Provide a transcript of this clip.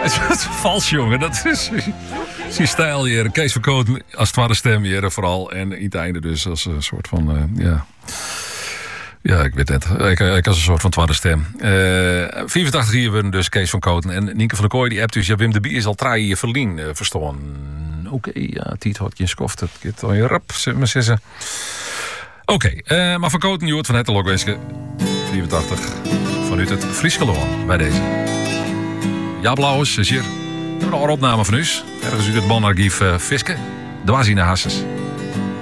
Het is vals, jongen. Dat is zijn stijl hier. Kees van Koten als tweede stem hier vooral. En in het einde dus als een soort van... Ja, ik weet het. Ik als een soort van tweede stem. 84 hier worden dus Kees van Koten. En Nienke van der Kooi die appt dus... Ja, Wim de Bie is al 3 jaar verlien verstaan. Oké, ja, Tiet had je skoft. Het gaat al je rap, zeg maar zeggen. Oké, maar van Koten, je hoort van het Logwenske 84 vanuit het Friesgeloon bij deze. Ja, Blauwes is hier. We hebben nog een opname van u. Ergens uit het banarchief Fiske. De was in de Hasses.